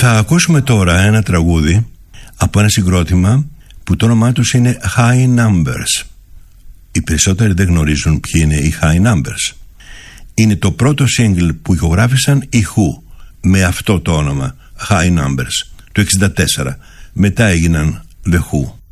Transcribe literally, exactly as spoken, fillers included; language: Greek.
Θα ακούσουμε τώρα ένα τραγούδι από ένα συγκρότημα που το όνομά τους είναι High Numbers. Οι περισσότεροι δεν γνωρίζουν ποιοι είναι οι High Numbers. Είναι το πρώτο single που ηχογράφησαν οι Who με αυτό το όνομα, High Numbers, το εξήντα τέσσερα. Μετά έγιναν The Who.